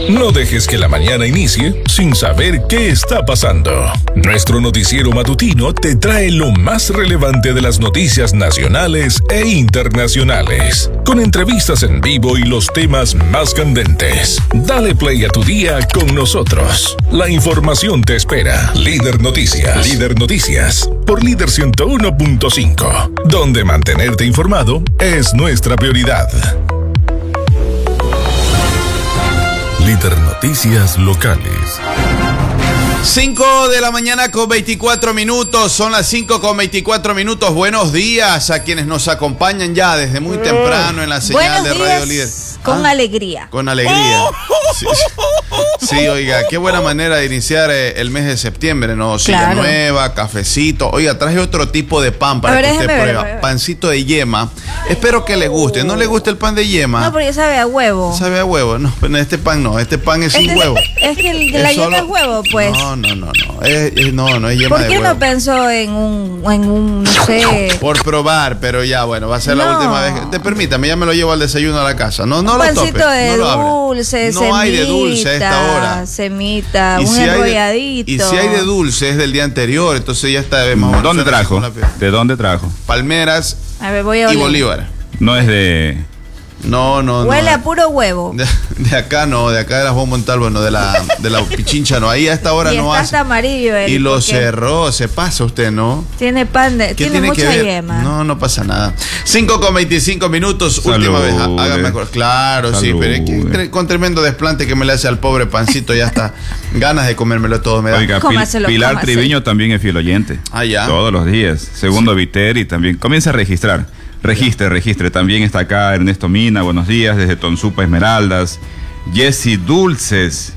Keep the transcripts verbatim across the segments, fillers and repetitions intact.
No dejes que la mañana inicie sin saber qué está pasando. Nuestro noticiero matutino te trae lo más relevante de las noticias nacionales e internacionales, con entrevistas en vivo y los temas más candentes. Dale play a tu día con nosotros. La información te espera. Líder Noticias. Líder Noticias. Por Líder ciento uno punto cinco, donde mantenerte informado es nuestra prioridad. Líder Noticias Locales. cinco de la mañana con veinticuatro minutos, son las cinco con veinticuatro minutos. Buenos días a quienes nos acompañan ya desde muy temprano en la señal Buenos de Radio días, Líder. Con ¿Ah? alegría. Con alegría. Sí, sí, oiga, qué buena manera de iniciar eh, el mes de septiembre, ¿no? Silla Claro. nueva, cafecito. Oiga, traje otro tipo de pan para A ver, que usted déjeme ver, prueba. a ver, a ver. Pancito de yema. Espero que le guste. ¿No le gusta el pan de yema? No, porque sabe a huevo. ¿Sabe a huevo? No, pero este pan no. Este pan es sin Este- huevo. Es que el de la Es yema solo- es huevo, pues. No, no, no, no. Es, es- no, no es yema ¿Por de qué huevo. no pensó en un, en un, no sé, Por probar, pero ya, bueno, va a ser la No. última vez. Te permítame, ya me lo llevo al desayuno a la casa. No, no un lo pancito tope, de no lo abre. dulce, No semita, hay de dulce a esta hora. semita, Y un si hay de- enrolladito. y si hay de dulce es del día anterior, entonces ya está de más o menos. ¿Dónde Suena trajo? como la- ¿De dónde trajo? Palmeras A ver, voy a y oler. Bolívar. No es de... No, no, no. Huele a puro huevo. De, de acá no, de acá de la Juan Montalvo, no, de la, de la Pichincha, no. Ahí a esta hora Y no está hace. hasta amarillo él, Y lo porque cerró, se pasa usted, ¿no? Tiene pan de, ¿Qué tiene, tiene que mucha ver? yema. No, no pasa nada. cinco con veinticinco minutos, Salud. última vez. há- Hágame acordar. Claro, sí, Salud. pero es que tre- con tremendo desplante que me le hace al pobre pancito, ya está. Ganas de comérmelo todo me da. Oiga, Pil- Cómaselo, Pilar cómaselo. Triviño también es fiel oyente. Ah, ya. Todos los días. Segundo Viteri también. Comienza a registrar. Registre, registre. También está acá Ernesto Mina. Buenos días. Desde Tonsupa Esmeraldas. Jessy Dulces.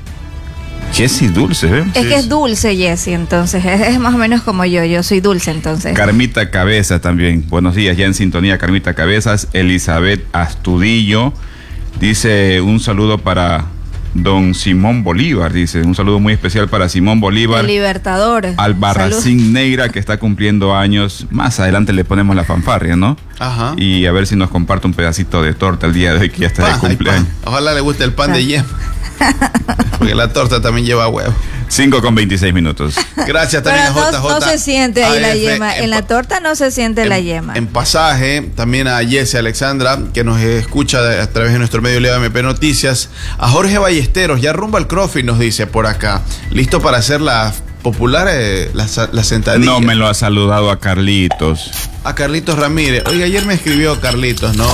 Jessy Dulces, ¿eh? Es Sí, que sí. es dulce, Jessy, entonces. Es, es más o menos como yo. Yo soy dulce, entonces. Carmita Cabezas también. Buenos días. Ya en sintonía, Carmita Cabezas. Elizabeth Astudillo. Dice un saludo para don Simón Bolívar. Dice un saludo muy especial para Simón Bolívar. El Libertador. Albarracín Negra, que está cumpliendo años. Más adelante le ponemos la fanfarria, ¿no? Ajá. Y a ver si nos comparte un pedacito de torta el día de hoy, que ya está Pan, de hay cumpleaños. pan. Ojalá le guste el pan de Ah. yema. Porque la torta también lleva huevo. cinco con veintiséis minutos. Gracias también Pero a no, J J. no se siente ahí la A F, yema. En la torta no se siente la yema. En pasaje, también a Jessy Alexandra, que nos escucha de- a través de nuestro medio Leo M P Noticias. A Jorge Ballesteros, ya rumbo al CrossFit, nos dice por acá. Listo para hacer la popular, eh, la, sa- la sentadilla. No me lo ha saludado a Carlitos. A Carlitos Ramírez. Oiga, ayer me escribió Carlitos, ¿no?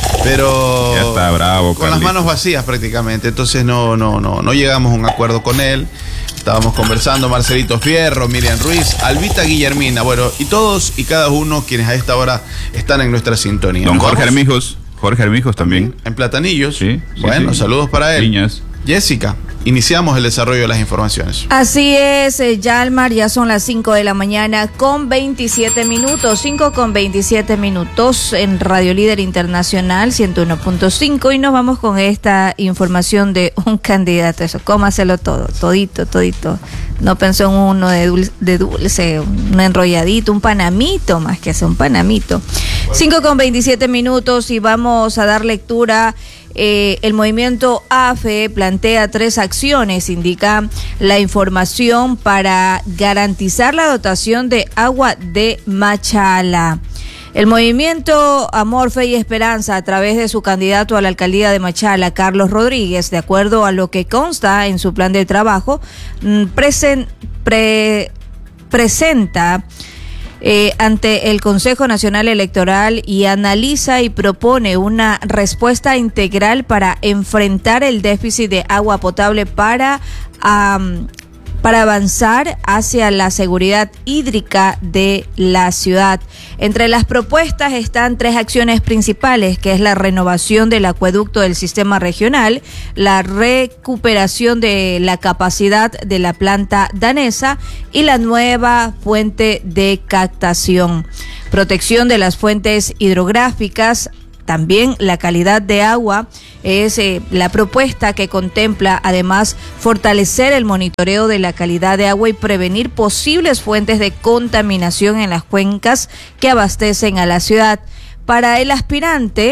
Pero Ya está bravo, con las Carlitos. manos vacías prácticamente. Entonces no, no, no, no llegamos a un acuerdo con él. Estábamos conversando, Marcelito Fierro, Miriam Ruiz, Albita Guillermina, bueno, y todos y cada uno quienes a esta hora están en nuestra sintonía. Don ¿Nos Jorge vamos? Armijos. Jorge Armijos también. En Platanillos. Sí, sí, Bueno, sí. saludos para él. Piñas. Jessica, iniciamos el desarrollo de las informaciones. Así es, eh, Yalmar, ya son las cinco de la mañana con veintisiete minutos, cinco con veintisiete minutos en Radio Líder Internacional ciento uno punto cinco, y nos vamos con esta información de un candidato. Eso, cómaselo todo, todito, todito. No pensó en uno de dulce, de dulce, un enrolladito, un panamito, más que hacer un panamito. cinco con veintisiete minutos y vamos a dar lectura. Eh, el movimiento A F E plantea tres acciones, indica la información, para garantizar la dotación de agua de Machala. El movimiento Amor, Fe y Esperanza, a través de su candidato a la alcaldía de Machala, Carlos Rodríguez, de acuerdo a lo que consta en su plan de trabajo, mm, presen- pre- presenta Eh, ante el Consejo Nacional Electoral y analiza y propone una respuesta integral para enfrentar el déficit de agua potable para, um, para avanzar hacia la seguridad hídrica de la ciudad. Entre las propuestas están tres acciones principales, que es la renovación del acueducto del sistema regional, la recuperación de la capacidad de la planta danesa y la nueva fuente de captación, protección de las fuentes hidrográficas. También la calidad de agua es eh, la propuesta que contempla además fortalecer el monitoreo de la calidad de agua y prevenir posibles fuentes de contaminación en las cuencas que abastecen a la ciudad. Para el aspirante,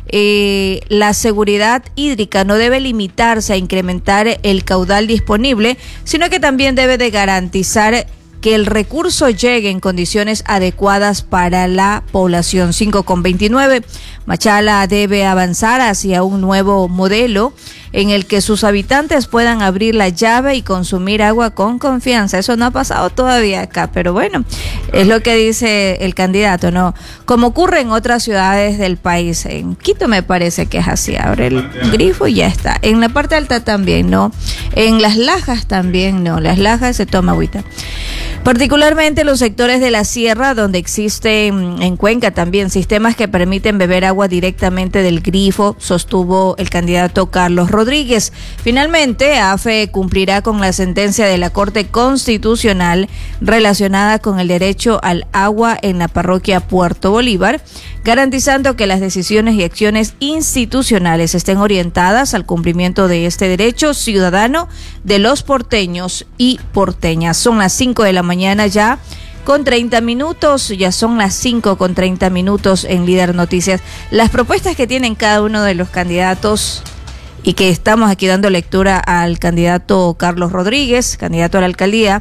eh, la seguridad hídrica no debe limitarse a incrementar el caudal disponible, sino que también debe de garantizar que el recurso llegue en condiciones adecuadas para la población. Cinco con veintinueve. Machala debe avanzar hacia un nuevo modelo en el que sus habitantes puedan abrir la llave y consumir agua con confianza. Eso no ha pasado todavía acá, pero bueno, es lo que dice el candidato, ¿no? Como ocurre en otras ciudades del país. En Quito me parece que es así, abre el grifo y ya está. En la parte alta también, ¿no? En Las Lajas también, ¿no? Las Lajas se toma agüita. Particularmente los sectores de la sierra, donde existen en Cuenca también sistemas que permiten beber agua directamente del grifo, sostuvo el candidato Carlos Rodríguez. Finalmente, A F E cumplirá con la sentencia de la Corte Constitucional relacionada con el derecho al agua en la parroquia Puerto Bolívar, garantizando que las decisiones y acciones institucionales estén orientadas al cumplimiento de este derecho ciudadano de los porteños y porteñas. Son las cinco de la mañana ya con treinta minutos, ya son las cinco con treinta minutos en Líder Noticias. Las propuestas que tienen cada uno de los candidatos y que estamos aquí dando lectura al candidato Carlos Rodríguez, candidato a la alcaldía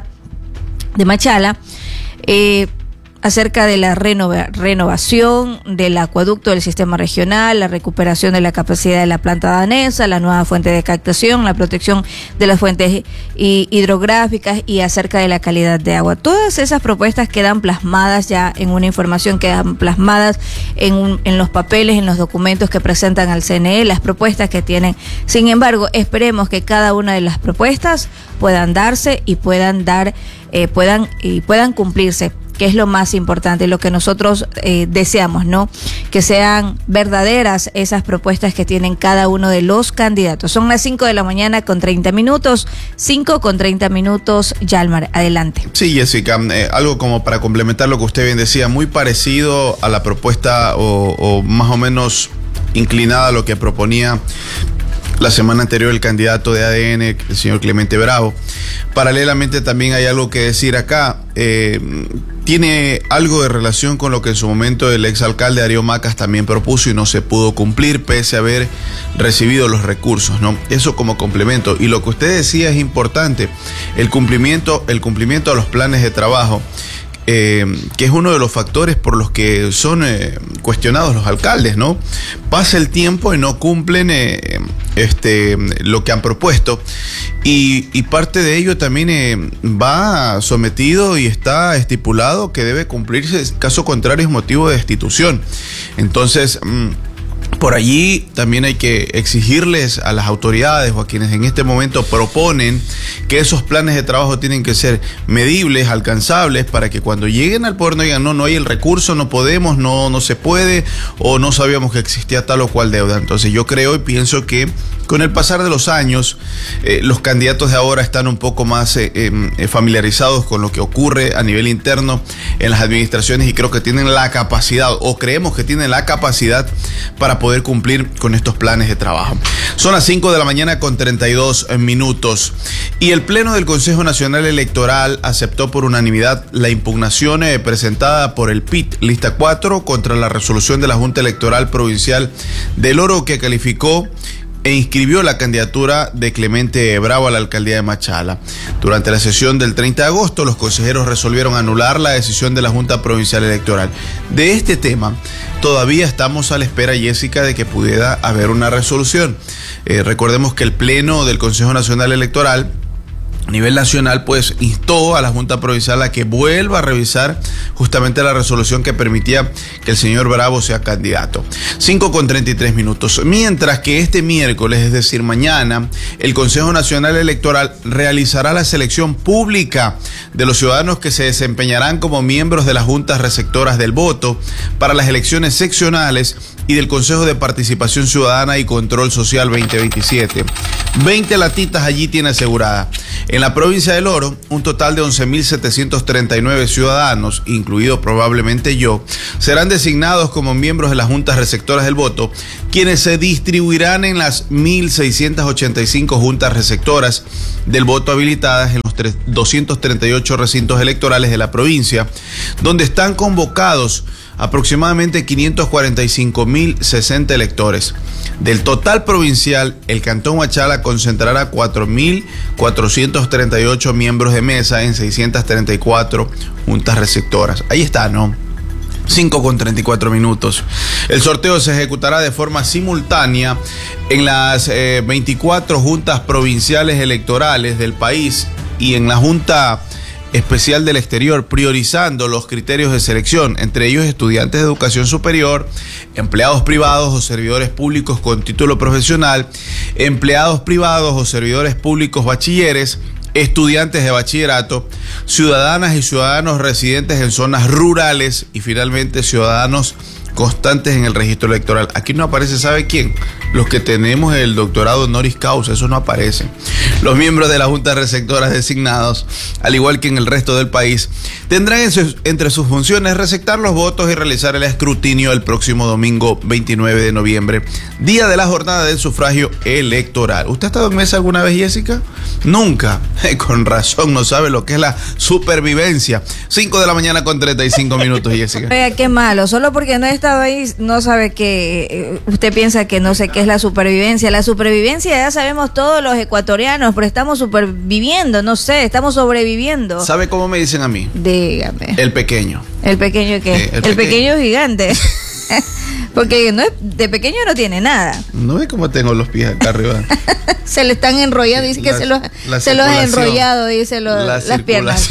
de Machala, eh, acerca de la renova, renovación del acueducto del sistema regional, la recuperación de la capacidad de la planta danesa, la nueva fuente de captación, la protección de las fuentes hidrográficas y acerca de la calidad de agua. Todas esas propuestas quedan plasmadas ya en una información, quedan plasmadas en, un, en los papeles, en los documentos que presentan al C N E, las propuestas que tienen. Sin embargo, esperemos que cada una de las propuestas puedan darse y puedan dar, eh, puedan y puedan cumplirse, que es lo más importante, lo que nosotros eh, deseamos, ¿no? Que sean verdaderas esas propuestas que tienen cada uno de los candidatos. Son las cinco de la mañana con treinta minutos, cinco con treinta minutos, Yalmar, adelante. Sí, Jessica, eh, algo como para complementar lo que usted bien decía, muy parecido a la propuesta o, o más o menos inclinada a lo que proponía la semana anterior el candidato de A D N, el señor Clemente Bravo. Paralelamente también hay algo que decir acá. Eh, tiene algo de relación con lo que en su momento el exalcalde Darío Macas también propuso y no se pudo cumplir pese a haber recibido los recursos, ¿no? Eso como complemento. Y lo que usted decía es importante, el cumplimiento, el cumplimiento a los planes de trabajo. Eh, que es uno de los factores por los que son eh, cuestionados los alcaldes, ¿no? Pasa el tiempo y no cumplen eh, este, lo que han propuesto y, y parte de ello también eh, va sometido y está estipulado que debe cumplirse, caso contrario es motivo de destitución. Entonces, mmm, por allí también hay que exigirles a las autoridades o a quienes en este momento proponen que esos planes de trabajo tienen que ser medibles, alcanzables, para que cuando lleguen al poder no digan, no, no hay el recurso, no podemos, no, no se puede, o no sabíamos que existía tal o cual deuda. Entonces yo creo y pienso que con el pasar de los años, eh, los candidatos de ahora están un poco más eh, eh, familiarizados con lo que ocurre a nivel interno en las administraciones y creo que tienen la capacidad, o creemos que tienen la capacidad para poder cumplir con estos planes de trabajo. Son las cinco de la mañana con treinta y dos minutos y el Pleno del Consejo Nacional Electoral aceptó por unanimidad la impugnación eh, presentada por el P I T Lista cuatro contra la resolución de la Junta Electoral Provincial del Oro que calificó e inscribió la candidatura de Clemente Bravo a la alcaldía de Machala. Durante la sesión del treinta de agosto, los consejeros resolvieron anular la decisión de la Junta Provincial Electoral. De este tema, todavía estamos a la espera, Jessica, de que pudiera haber una resolución. Eh, recordemos que el Pleno del Consejo Nacional Electoral a nivel nacional, pues instó a la Junta Provincial a que vuelva a revisar justamente la resolución que permitía que el señor Bravo sea candidato. cinco con treinta y tres minutos. Mientras que este miércoles, es decir, mañana, el Consejo Nacional Electoral realizará la selección pública de los ciudadanos que se desempeñarán como miembros de las juntas receptoras del voto para las elecciones seccionales y del Consejo de Participación Ciudadana y Control Social veinte veintisiete. veinte latitas allí tiene asegurada. En la provincia del Oro, un total de once mil setecientos treinta y nueve ciudadanos, incluido probablemente yo, serán designados como miembros de las juntas receptoras del voto, quienes se distribuirán en las mil seiscientas ochenta y cinco juntas receptoras del voto habilitadas en los doscientos treinta y ocho recintos electorales de la provincia, donde están convocados aproximadamente quinientos cuarenta y cinco mil sesenta electores. Del total provincial, el Cantón Machala concentrará cuatro mil cuatrocientos treinta y ocho miembros de mesa en seiscientas treinta y cuatro juntas receptoras. Ahí está, ¿no? cinco con treinta y cuatro minutos. El sorteo se ejecutará de forma simultánea en las eh, veinticuatro juntas provinciales electorales del país y en la Junta Especial del Exterior, priorizando los criterios de selección, entre ellos estudiantes de educación superior, empleados privados o servidores públicos con título profesional, empleados privados o servidores públicos bachilleres, estudiantes de bachillerato, ciudadanas y ciudadanos residentes en zonas rurales y finalmente ciudadanos constantes en el registro electoral. Aquí no aparece, ¿sabe quién? Los que tenemos el doctorado honoris causa, eso no aparece. Los miembros de la Junta Receptoras designados, al igual que en el resto del país, tendrán en sus, entre sus funciones receptar los votos y realizar el escrutinio el próximo domingo veintinueve de noviembre, día de la jornada del sufragio electoral. ¿Usted ha estado en mesa alguna vez, Jessica? Nunca. Con razón, no sabe lo que es la supervivencia. cinco de la mañana con treinta y cinco minutos, Jessica. Oiga, qué malo. Solo porque no he estado ahí, no sabe que eh, usted piensa que no sé qué es la supervivencia. La supervivencia ya sabemos todos los ecuatorianos, pero estamos superviviendo, no sé, estamos sobreviviendo. ¿Sabe cómo me dicen a mí? Dígame. El pequeño. ¿El pequeño qué? Eh, el el peque- pequeño gigante. Porque no es, de pequeño no tiene nada. ¿No ve cómo tengo los pies acá arriba? Se le están enrollando, dice que La- se los, la se los ha circulación. enrollado, dice los, La las piernas.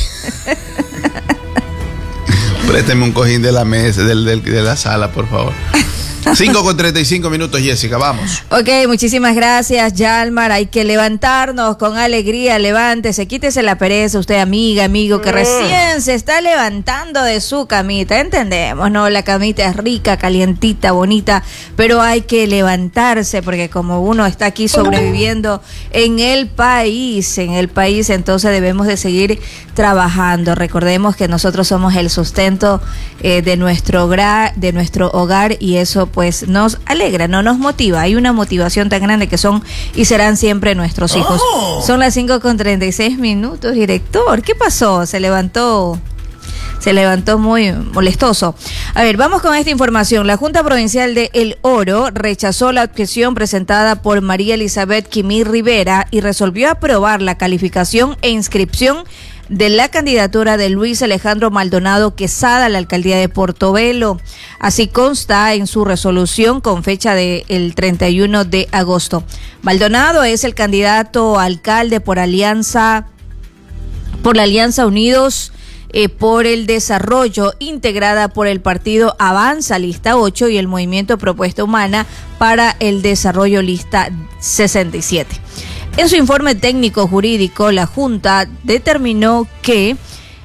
Présteme un cojín de la mesa, del, del- de la sala, por favor. cinco con treinta y cinco minutos, Jessica, vamos. Ok, muchísimas gracias, Yalmar. Hay que levantarnos con alegría. Levántese, quítese la pereza, usted, amiga, amigo, que recién se está levantando de su camita. Entendemos, ¿no? La camita es rica, calientita, bonita, pero hay que levantarse porque como uno está aquí sobreviviendo en el país, en el país, entonces debemos de seguir trabajando. Recordemos que nosotros somos el sustento eh, de nuestro hogar, de nuestro hogar, y eso pues nos alegra, no nos motiva. Hay una motivación tan grande que son y serán siempre nuestros hijos. Oh. Son las cinco con treinta y seis minutos, director. ¿Qué pasó? Se levantó... Se levantó muy molestoso. A ver, vamos con esta información. La Junta Provincial de El Oro rechazó la objeción presentada por María Elizabeth Quimí Rivera y resolvió aprobar la calificación e inscripción de la candidatura de Luis Alejandro Maldonado Quesada a la alcaldía de Portobelo. Así consta en su resolución con fecha del treinta y uno de agosto. Maldonado es el candidato a alcalde por alianza, por la Alianza Unidos Eh, por el Desarrollo, integrada por el partido Avanza Lista ocho y el Movimiento Propuesta Humana para el Desarrollo Lista sesenta y siete. En su informe técnico jurídico, la Junta determinó que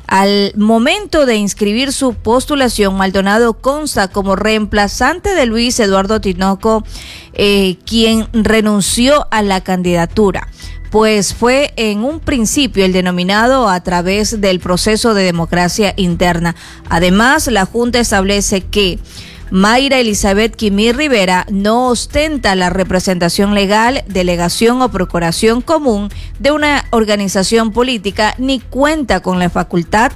al momento de inscribir su postulación, Maldonado consta como reemplazante de Luis Eduardo Tinoco, eh, quien renunció a la candidatura, pues fue en un principio el denominado a través del proceso de democracia interna. Además, la Junta establece que Mayra Elizabeth Quimí Rivera no ostenta la representación legal, delegación o procuración común de una organización política, ni cuenta con la facultad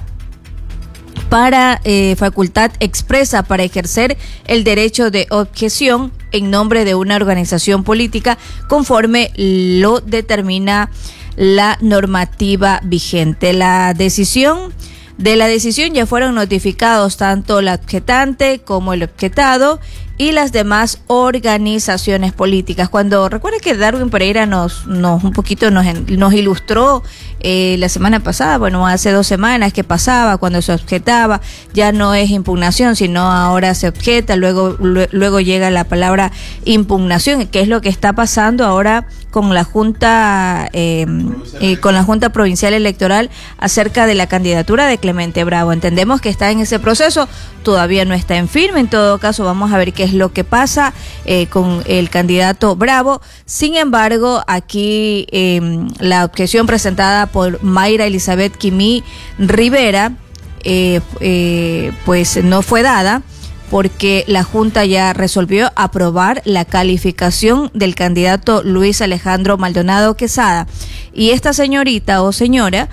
para eh, facultad expresa para ejercer el derecho de objeción en nombre de una organización política conforme lo determina la normativa vigente. La decisión de la decisión ya fueron notificados tanto la objetante como el objetado y las demás organizaciones políticas. Cuando recuerden que Darwin Pereira nos, nos un poquito nos, nos ilustró eh, la semana pasada, bueno, hace dos semanas que pasaba cuando se objetaba, ya no es impugnación, sino ahora se objeta, luego, luego llega la palabra impugnación, que es lo que está pasando ahora con la Junta eh, eh, con la Junta Provincial Electoral acerca de la candidatura de Clemente Bravo. Entendemos que está en ese proceso, todavía no está en firme, en todo caso vamos a ver qué es lo que pasa eh, con el candidato Bravo. Sin embargo, aquí eh, la objeción presentada por Mayra Elizabeth Quimí Rivera eh, eh, pues no fue dada, porque la Junta ya resolvió aprobar la calificación del candidato Luis Alejandro Maldonado Quesada. Y esta señorita o señora,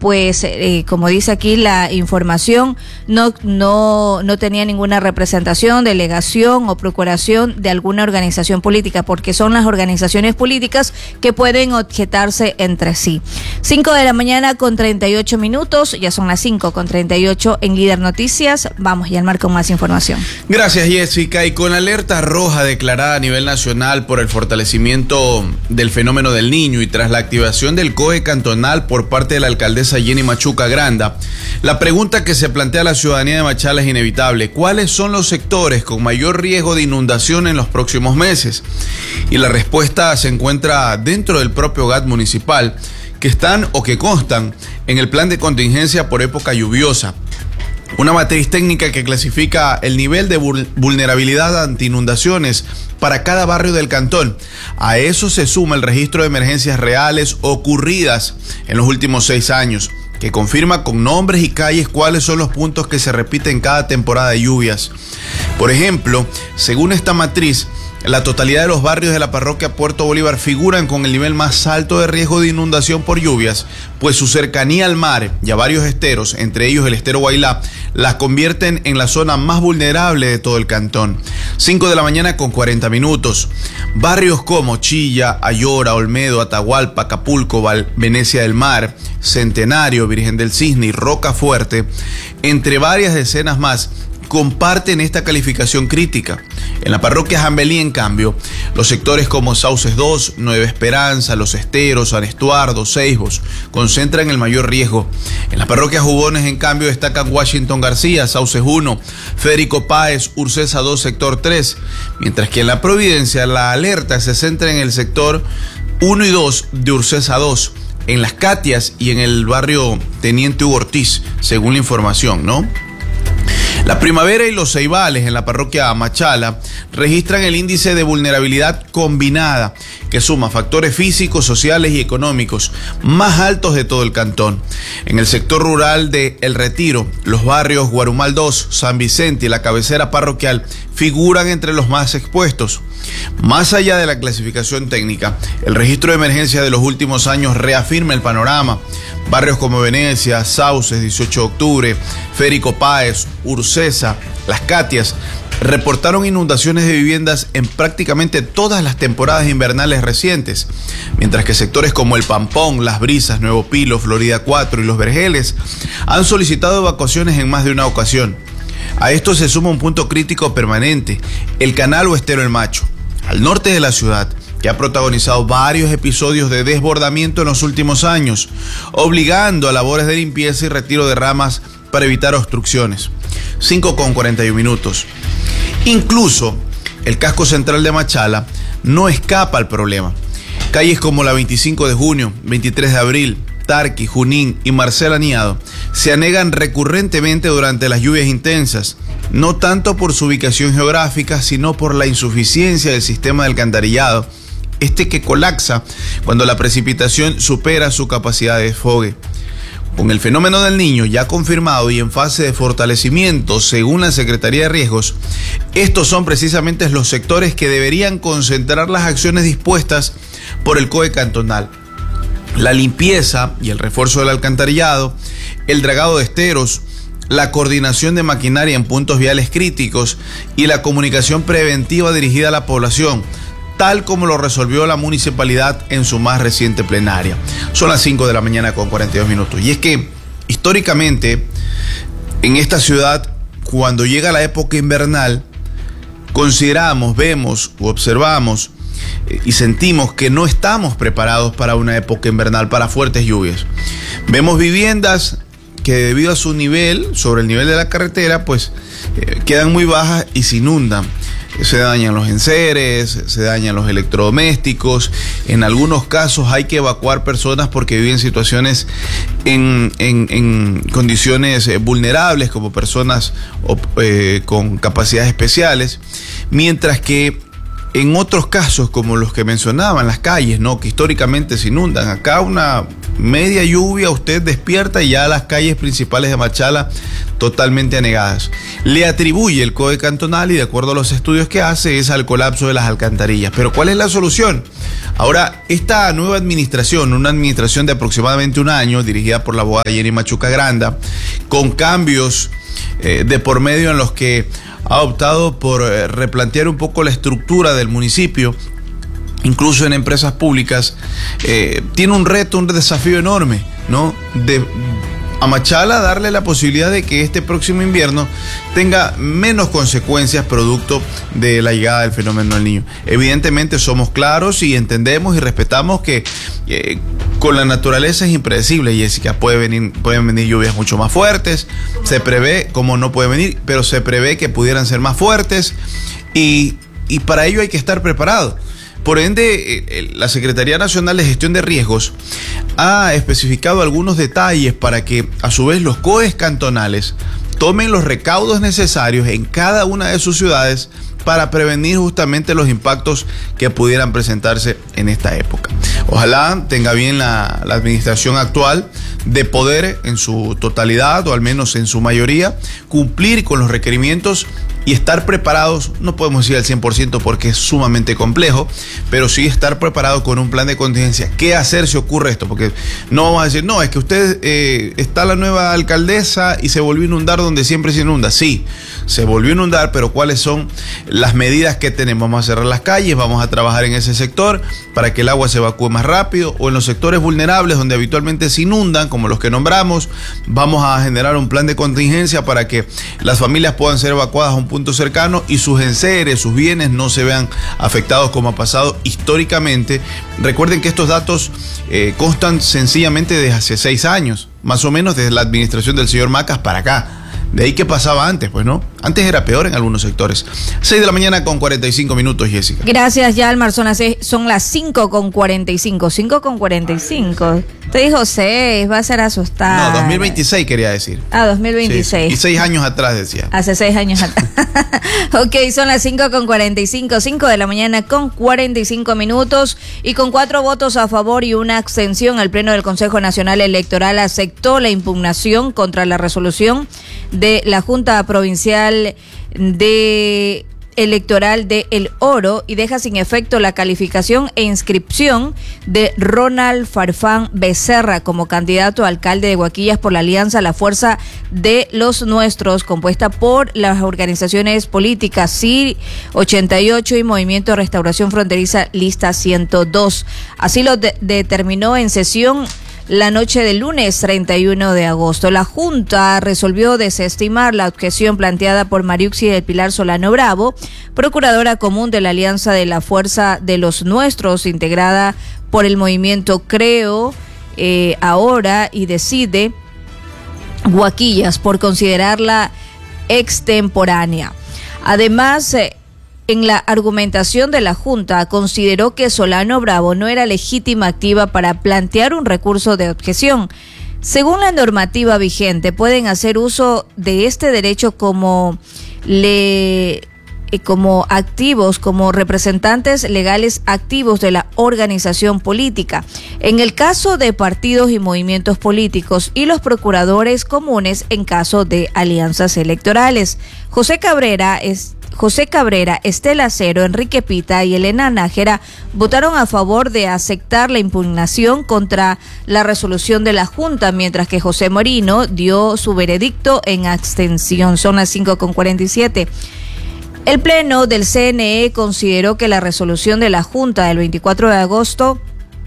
pues eh, como dice aquí la información, no, no, no tenía ninguna representación, delegación o procuración de alguna organización política, porque son las organizaciones políticas que pueden objetarse entre sí. cinco de la mañana con treinta y ocho minutos, ya son las cinco con treinta y ocho en Líder Noticias. Vamos, Yalmar, con más información. Gracias, Jessica. Y con alerta roja declarada a nivel nacional por el fortalecimiento del fenómeno del Niño y tras la activación del C O E cantonal por parte de la alcaldesa Jenny Machuca Granda, la pregunta que se plantea a la ciudadanía de Machala es inevitable: ¿cuáles son los sectores con mayor riesgo de inundación en los próximos meses? Y la respuesta se encuentra dentro del propio G A T municipal, que están o que constan en el plan de contingencia por época lluviosa. Una matriz técnica que clasifica el nivel de vulnerabilidad ante inundaciones para cada barrio del cantón. A eso se suma el registro de emergencias reales ocurridas en los últimos seis años, que confirma con nombres y calles cuáles son los puntos que se repiten cada temporada de lluvias. Por ejemplo, según esta matriz, la totalidad de los barrios de la parroquia Puerto Bolívar figuran con el nivel más alto de riesgo de inundación por lluvias, pues su cercanía al mar y a varios esteros, entre ellos el estero Guailá, las convierten en la zona más vulnerable de todo el cantón. cinco de la mañana con cuarenta minutos. Barrios como Chilla, Ayora, Olmedo, Atahualpa, Acapulco, Val- Venecia del Mar, Centenario, Virgen del Cisne y Roca Fuerte, entre varias decenas más, comparten esta calificación crítica. En la parroquia Jambelí, en cambio, los sectores como Sauces dos, Nueva Esperanza, Los Esteros, San Estuardo, Seisbos concentran el mayor riesgo. En la parroquia Jubones, en cambio, destacan Washington García, Sauces uno, Federico Páez, Ursesa dos, sector tres, mientras que en la Providencia la alerta se centra en el sector uno y dos de Ursesa dos, en Las Catias y en el barrio Teniente Hugo Ortiz, según la información, ¿no? La Primavera y los Ceibales en la parroquia Machala registran el índice de vulnerabilidad combinada, que suma factores físicos, sociales y económicos más altos de todo el cantón. En el sector rural de El Retiro, los barrios Guarumal dos, San Vicente y la cabecera parroquial figuran entre los más expuestos. Más allá de la clasificación técnica, el registro de emergencia de los últimos años reafirma el panorama. Barrios como Venecia, Sauces, dieciocho de octubre, Federico Páez, Ursesa, Las Catias reportaron inundaciones de viviendas en prácticamente todas las temporadas invernales recientes, mientras que sectores como El Pampón, Las Brisas, Nuevo Pilo, Florida cuatro y Los Vergeles han solicitado evacuaciones en más de una ocasión. A esto se suma un punto crítico permanente: el canal o estero El Macho, al norte de la ciudad, que ha protagonizado varios episodios de desbordamiento en los últimos años, obligando a labores de limpieza y retiro de ramas para evitar obstrucciones. cinco con cuarenta y uno minutos. Incluso el casco central de Machala no escapa al problema. Calles como la veinticinco de junio, veintitrés de abril, Tarqui, Junín y Marcela Aniado se anegan recurrentemente durante las lluvias intensas, no tanto por su ubicación geográfica, sino por la insuficiencia del sistema de alcantarillado, este que colapsa cuando la precipitación supera su capacidad de desfogue. Con el fenómeno del Niño ya confirmado y en fase de fortalecimiento según la Secretaría de Riesgos, estos son precisamente los sectores que deberían concentrar las acciones dispuestas por el C O E cantonal: la limpieza y el refuerzo del alcantarillado, el dragado de esteros, la coordinación de maquinaria en puntos viales críticos y la comunicación preventiva dirigida a la población, tal como lo resolvió la municipalidad en su más reciente plenaria. Son las cinco de la mañana con cuarenta y dos minutos. Y es que, históricamente, en esta ciudad, cuando llega la época invernal, consideramos, vemos o observamos eh, y sentimos que no estamos preparados para una época invernal, para fuertes lluvias. Vemos viviendas que debido a su nivel, sobre el nivel de la carretera, pues eh, quedan muy bajas y se inundan. Se dañan los enseres, se dañan los electrodomésticos. En algunos casos hay que evacuar personas porque viven situaciones en, en, en condiciones vulnerables, como personas eh, con capacidades especiales. Mientras que en otros casos, como los que mencionaban, las calles, ¿no? Que históricamente se inundan. Acá una media lluvia, usted despierta y ya las calles principales de Machala totalmente anegadas. Le atribuye el C O E cantonal, y de acuerdo a los estudios que hace, es al colapso de las alcantarillas. Pero ¿cuál es la solución? Ahora, esta nueva administración, una administración de aproximadamente un año, dirigida por la abogada Jenny Machuca Granda, con cambios eh, de por medio en los que ha optado por eh, replantear un poco la estructura del municipio, incluso en empresas públicas, eh, tiene un reto, un desafío enorme, ¿no? De a Machala darle la posibilidad de que este próximo invierno tenga menos consecuencias producto de la llegada del fenómeno del Niño. Evidentemente somos claros y entendemos y respetamos que eh, con la naturaleza es impredecible, Jessica. Puede venir, pueden venir lluvias mucho más fuertes, se prevé, como no puede venir, pero se prevé que pudieran ser más fuertes, y, y para ello hay que estar preparado. Por ende, la Secretaría Nacional de Gestión de Riesgos ha especificado algunos detalles para que, a su vez, los C O Es cantonales tomen los recaudos necesarios en cada una de sus ciudades para prevenir justamente los impactos que pudieran presentarse en esta época. Ojalá tenga bien la, la administración actual de poder en su totalidad, o al menos en su mayoría, cumplir con los requerimientos y estar preparados. No podemos decir al cien por ciento porque es sumamente complejo, pero sí estar preparado con un plan de contingencia. ¿Qué hacer si ocurre esto? Porque no vamos a decir, no, es que usted eh, está la nueva alcaldesa y se volvió a inundar donde siempre se inunda. Sí, se volvió a inundar, pero ¿cuáles son las medidas que tenemos? Vamos a cerrar las calles, vamos a trabajar en ese sector para que el agua se evacúe más rápido, o en los sectores vulnerables donde habitualmente se inundan, como los que nombramos, vamos a generar un plan de contingencia para que las familias puedan ser evacuadas a un punto cercano y sus enseres, sus bienes no se vean afectados como ha pasado históricamente. Recuerden que estos datos eh, constan sencillamente desde hace seis años, más o menos desde la administración del señor Macas para acá. De ahí que pasaba antes, pues, ¿no? Antes era peor en algunos sectores. seis de la mañana con cuarenta y cinco minutos, Jessica. Gracias, Yalmar. Son las, seis, son las cinco con cuarenta y cinco. cinco con cuarenta y cinco. Te dijo seis, va a ser asustada. No, dos mil veintiséis quería decir. Ah, dos mil veintiséis. Sí, y seis años atrás decía. Hace seis años atrás. Ok, son las cinco con cuarenta y cinco. cinco de la mañana con cuarenta y cinco minutos. Y con cuatro votos a favor y una abstención, el Pleno del Consejo Nacional Electoral aceptó la impugnación contra la resolución de la Junta Provincial de Electoral de El Oro, y deja sin efecto la calificación e inscripción de Ronald Farfán Becerra como candidato a alcalde de Guaquillas por la Alianza La Fuerza de los Nuestros, compuesta por las organizaciones políticas C I R ochenta y ocho y Movimiento de Restauración Fronteriza Lista ciento dos. Así lo de- determinó en sesión la noche del lunes treinta y uno de agosto. La Junta resolvió desestimar la objeción planteada por Mariuxi del Pilar Solano Bravo, procuradora común de la Alianza de la Fuerza de los Nuestros, integrada por el movimiento Creo eh, Ahora y Decide Guaquillas, por considerarla extemporánea. Además, eh, en la argumentación de la Junta, consideró que Solano Bravo no era legítima activa para plantear un recurso de objeción. Según la normativa vigente, pueden hacer uso de este derecho como le eh, como activos, como representantes legales activos de la organización política. En el caso de partidos y movimientos políticos, y los procuradores comunes en caso de alianzas electorales. José Cabrera es José Cabrera, Estela Cero, Enrique Pita y Elena Nájera votaron a favor de aceptar la impugnación contra la resolución de la Junta, mientras que José Morino dio su veredicto en abstención. Son las cinco con cuarenta y siete. El Pleno del C N E consideró que la resolución de la Junta del veinticuatro de agosto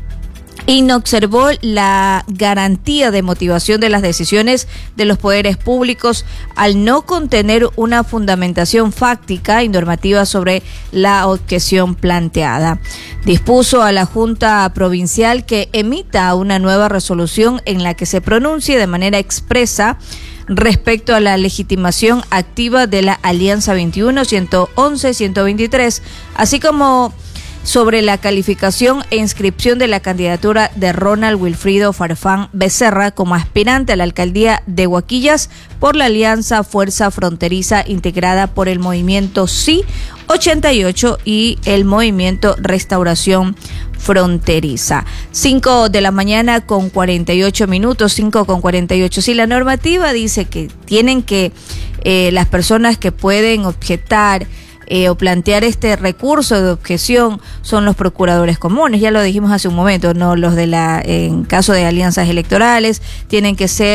inobservó la garantía de motivación de las decisiones de los poderes públicos al no contener una fundamentación fáctica y normativa sobre la objeción planteada. Dispuso a la Junta Provincial que emita una nueva resolución en la que se pronuncie de manera expresa respecto a la legitimación activa de la Alianza veintiuno, ciento once, ciento veintitrés, así como sobre la calificación e inscripción de la candidatura de Ronald Wilfrido Farfán Becerra como aspirante a la alcaldía de Huaquillas por la Alianza Fuerza Fronteriza integrada por el Movimiento Sí ochenta y ocho y el Movimiento Restauración Fronteriza. cinco de la mañana con cuarenta y ocho minutos, cinco con cuarenta y ocho. Si la normativa dice que tienen que eh, las personas que pueden objetar Eh, o plantear este recurso de objeción son los procuradores comunes, ya lo dijimos hace un momento, no los de la, en caso de alianzas electorales, tienen que ser